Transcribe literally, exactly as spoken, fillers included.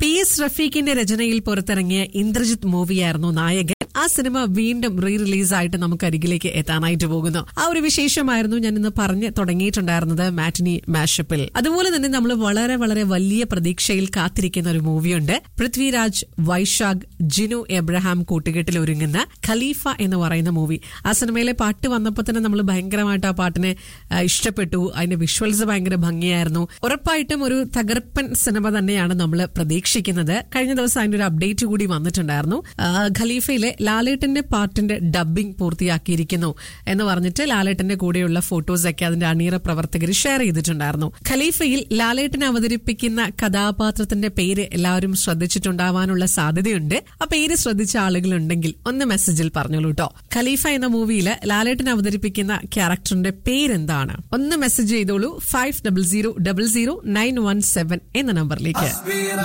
P S റഫീഖിന്റെ രചനയിൽ പുറത്തിറങ്ങിയ ഇന്ദ്രജിത്ത് മൂവിയായിരുന്നു നായകൻ. ആ സിനിമ വീണ്ടും റീ റിലീസായിട്ട് നമുക്ക് അരികിലേക്ക് എത്താനായിട്ട് പോകുന്നു. ആ ഒരു വിശേഷമായിരുന്നു ഞാൻ ഇന്ന് പറഞ്ഞ് തുടങ്ങിയിട്ടുണ്ടായിരുന്നത് മാറ്റിനി മാഷപ്പിൽ. അതുപോലെ തന്നെ നമ്മൾ വളരെ വളരെ വലിയ പ്രതീക്ഷയിൽ കാത്തിരിക്കുന്ന ഒരു മൂവിയുണ്ട്. പൃഥ്വിരാജ്, വൈശാഖ്, ജിനു എബ്രഹാം കൂട്ടുകെട്ടിൽ ഒരുങ്ങുന്ന ഖലീഫ എന്ന് പറയുന്ന മൂവി. ആ സിനിമയിലെ പാട്ട് വന്നപ്പോൾ തന്നെ നമ്മൾ ഭയങ്കരമായിട്ട് ആ പാട്ടിനെ ഇഷ്ടപ്പെട്ടു. അതിന്റെ വിഷ്വൽസ് ഭയങ്കര ഭംഗിയായിരുന്നു. ഉറപ്പായിട്ടും ഒരു തകർപ്പൻ സിനിമ തന്നെയാണ് നമ്മൾ പ്രതീക്ഷിക്കുന്നത്. കഴിഞ്ഞ ദിവസം അതിന്റെ ഒരു അപ്ഡേറ്റ് കൂടി വന്നിട്ടുണ്ടായിരുന്നു. ഖലീഫയിലെ ലാലേട്ടന്റെ പാട്ടിന്റെ ഡബ്ബിംഗ് പൂർത്തിയാക്കിയിരിക്കുന്നു എന്ന് പറഞ്ഞിട്ട് ലാലേട്ടന്റെ കൂടെയുള്ള ഫോട്ടോസ് ഒക്കെ അതിന്റെ അണിയറ പ്രവർത്തകർ ഷെയർ ചെയ്തിട്ടുണ്ടായിരുന്നു. ഖലീഫയിൽ ലാലേട്ടനെ അവതരിപ്പിക്കുന്ന കഥാപാത്രത്തിന്റെ പേര് എല്ലാവരും ശ്രദ്ധിച്ചിട്ടുണ്ടാവാനുള്ള സാധ്യതയുണ്ട്. ആ പേര് ശ്രദ്ധിച്ച ആളുകളുണ്ടെങ്കിൽ ഒന്ന് മെസ്സേജിൽ പറഞ്ഞോളൂ കേട്ടോ. ഖലീഫ എന്ന മൂവിയിൽ ലാലേട്ടനെ അവതരിപ്പിക്കുന്ന ക്യാരക്ടറിന്റെ പേരെന്താണ്? ഒന്ന് മെസ്സേജ് ചെയ്തോളൂ. Five double zero double zero nine one seven എന്ന നമ്പറിലേക്ക്.